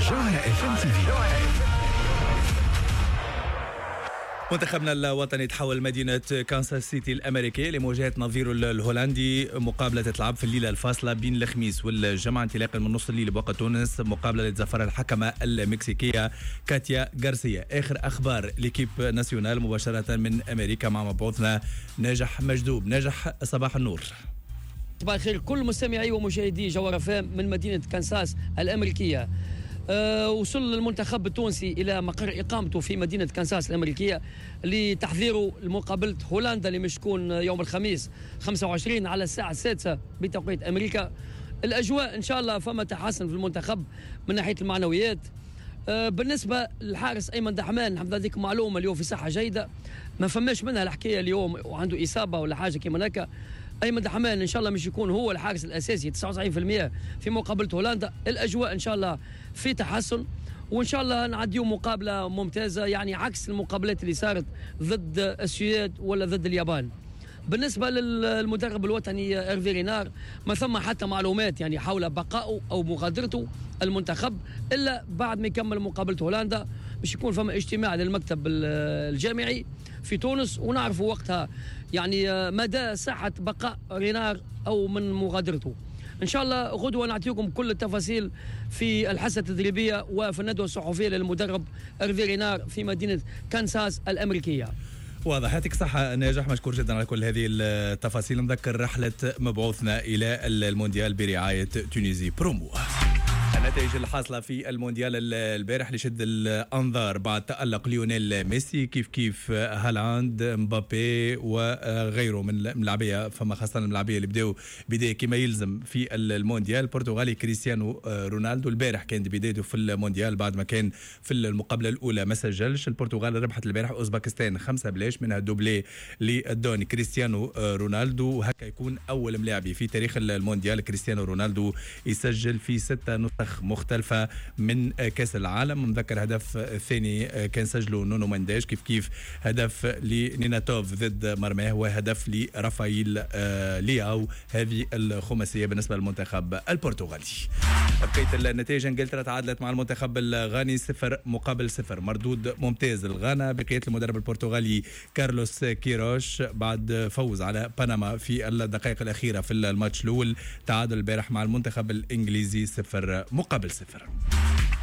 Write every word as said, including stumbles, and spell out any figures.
جوهرة اف ام تي في. منتخبنا الوطني تحول مدينة كانساس سيتي الأمريكية لمواجهة نظيره الهولندي. مقابلة تتلعب في الليلة الفاصلة بين الخميس والجمعة انطلاقا من نص الليل بوقت تونس، مقابلة لتظفر الحكمة المكسيكية كاتيا غارسيا. آخر أخبار ليكيب ناسيونال مباشرة من أمريكا مع مبعوثنا ناجح مجدوب. ناجح، صباح النور. صباح الخير كل مستمعي ومشاهدي جوهرة اف ام من مدينة كانساس الأمريكية. أه وصل المنتخب التونسي إلى مقر إقامته في مدينة كانساس الأمريكية لتحضيره لمقابلة هولندا اللي مش تكون يوم الخميس خمسة وعشرين على الساعة السادسة بتوقيت أمريكا. الأجواء إن شاء الله فما تحسن في المنتخب من ناحية المعنويات. أه بالنسبة للحارس أيمن دحمان، نحب نعطيكم معلومة اليوم في صحة جيدة، ما فماش منها الحكاية اليوم وعنده إصابة ولا حاجة كيما هكا. أيمن دحمان إن شاء الله مش يكون هو الحارس الأساسي تسعة وتسعين بالمئة في مقابلة هولندا. الأجواء إن شاء الله في تحسن، وإن شاء الله نعديو مقابلة ممتازة، يعني عكس المقابلات اللي صارت ضد السويد ولا ضد اليابان. بالنسبة للمدرب الوطني إيرفي رينار ما ثم حتى معلومات يعني حول بقائه أو مغادرته المنتخب إلا بعد ما يكمل مقابلة هولندا. باش يكون فما اجتماع للمكتب الجامعي في تونس ونعرفوا وقتها يعني مدى صحة بقاء رينار أو من مغادرته. إن شاء الله غدوة نعطيكم كل التفاصيل في الحصة التدريبية وفي الندوة الصحفية للمدرب إيرفي رينار في مدينة كانساس الأمريكية. واضح، يعطيك الصحة ناجح، مشكور جدا على كل هذه التفاصيل. نذكر رحلة مبعوثنا إلى المونديال برعاية تونيزي برومو. النتائج الحاصلة في المونديال البارح لشد الأنظار بعد تألق ليونيل ميسي، كيف كيف هالاند، مبابي وغيره من الملاعبية، فما خاصة الملاعبية اللي بداوا بداية كما يلزم في المونديال. البرتغالي كريستيانو رونالدو البارح كانت بدايته في المونديال بعد ما كان في المقابلة الأولى ما سجلش. البرتغال ربحت البارح أوزباكستان خمسة بلاش، منها دوبلي للدوني كريستيانو رونالدو، وهكا يكون أول ملاعبي في تاريخ المونديال كريستيانو رونالدو يسجل في ستة نسخ مختلفة من كأس العالم. نذكر هدف الثاني كان سجله نونو مانديش، كيف كيف هدف لنيناتوف ضد مرماه وهدف لرافائيل لياو. هذه الخماسية بالنسبة للمنتخب البرتغالي. بقية النتائج، انجلترا تعادلت مع المنتخب الغاني صفر مقابل صفر، مردود ممتاز الغانا بقية المدرب البرتغالي كارلوس كيروش بعد فوز على بنما في الدقائق الأخيرة في الماتش الأول. تعادل البارح مع المنتخب الإنجليزي صفر مقابل صفر.